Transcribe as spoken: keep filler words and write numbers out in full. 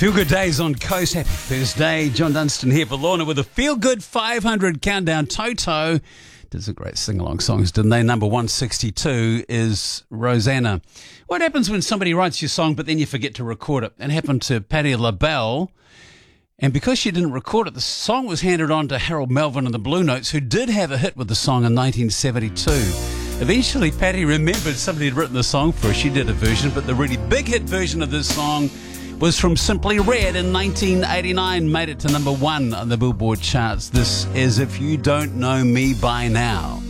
Feel Good Days on Coast. Happy Thursday. John Dunstan here for Lorna with a Feel Good five hundred countdown. Toto did some great sing-along songs, didn't they? Number one sixty-two is Rosanna. What happens when somebody writes your song but then you forget to record it? It happened to Patti LaBelle. And because she didn't record it, the song was handed on to Harold Melvin and the Blue Notes, who did have a hit with the song in nineteen seventy-two. Eventually, Patti remembered somebody had written the song for her. She did a version, but the really big hit version of this song was from Simply Red in nineteen eighty-nine, made it to number one on the Billboard charts. This is If You Don't Know Me By Now.